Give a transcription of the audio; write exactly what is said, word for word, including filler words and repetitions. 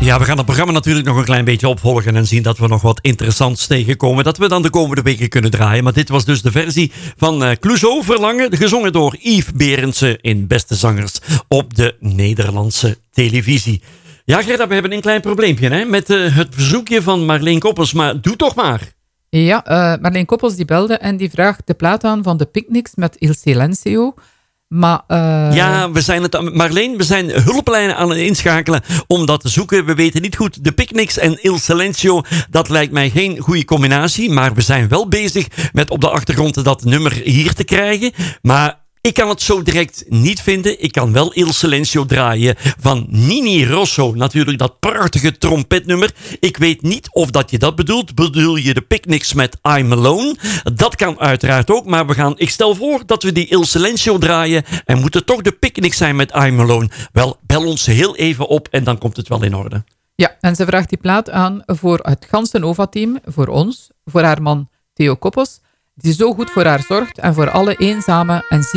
Ja, we gaan het programma natuurlijk nog een klein beetje opvolgen en zien dat we nog wat interessants tegenkomen. Dat we dan de komende weken kunnen draaien. Maar dit was dus de versie van uh, Clouseau Verlangen, gezongen door Yves Berendsen in Beste Zangers op de Nederlandse televisie. Ja, Gerda, we hebben een klein probleempje hè, met uh, het verzoekje van Marleen Koppels, maar doe toch maar. Ja, uh, Marleen Koppels die belde en die vraagt de plaat aan van de Picnics met Il Silencio. Maar, uh... Ja, we zijn het, Marleen, we zijn hulplijnen aan het inschakelen om dat te zoeken. We weten niet goed, de Picnics en Il Silencio, dat lijkt mij geen goede combinatie. Maar we zijn wel bezig met op de achtergrond dat nummer hier te krijgen. Maar ik kan het zo direct niet vinden. Ik kan wel Il Silencio draaien van Nini Rosso. Natuurlijk dat prachtige trompetnummer. Ik weet niet of dat je dat bedoelt. Bedoel je de Picnics met I'm Alone? Dat kan uiteraard ook. Maar we gaan, ik stel voor dat we die Il Silencio draaien. En moeten toch de Picnics zijn met I'm Alone. Wel, bel ons heel even op en dan komt het wel in orde. Ja, en ze vraagt die plaat aan voor het ganse Nova-team. Voor ons. Voor haar man Theo Koppels. Die zo goed voor haar zorgt. En voor alle eenzame en zieke